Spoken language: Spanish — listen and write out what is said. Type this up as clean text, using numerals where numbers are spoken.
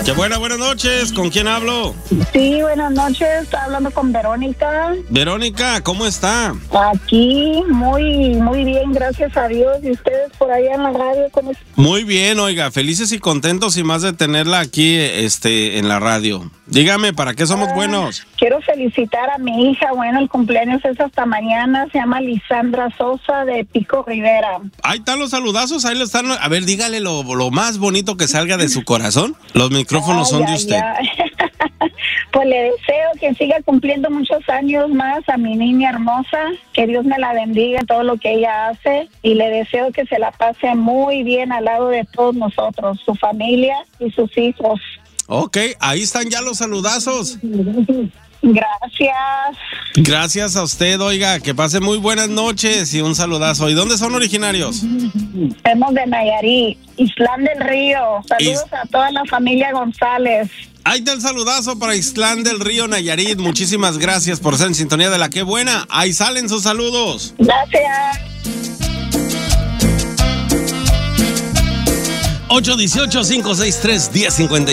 Qué buenas noches. ¿Con quién hablo? Sí, buenas noches. Estoy hablando con Verónica. Verónica, ¿cómo está? Aquí, muy bien, gracias a Dios. ¿Y ustedes por allá en la radio? ¿Cómo están? Muy bien, oiga, felices y contentos y más de tenerla aquí en la radio. Dígame, ¿para qué somos buenos? Quiero felicitar a mi hija. Bueno, el cumpleaños es hasta mañana. Se llama Lisandra Sosa de Pico Rivera. Ahí están los saludazos, ahí lo están. A ver, dígale lo más bonito que salga de su corazón. Los micrófonos son de usted. Pues le deseo que siga cumpliendo muchos años más a mi niña hermosa, que Dios me la bendiga en todo lo que ella hace, y le deseo que se la pase muy bien al lado de todos nosotros, su familia y sus hijos. Ok, ahí están ya los saludazos. Gracias. Gracias a usted, oiga, que pase muy buenas noches y un saludazo. ¿Y dónde son originarios? Somos de Nayarit, Islán del Río. Saludos a toda la familia González. Ahí está el saludazo para Islán del Río, Nayarit. Muchísimas gracias por estar en sintonía de La Qué Buena. Ahí salen sus saludos. Gracias. 818-563-1050